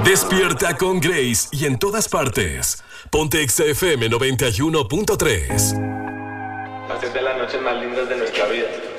Despierta con Grace y en todas partes. Ponte Exa FM 91.3. Haces de las noches más lindas de nuestra vida.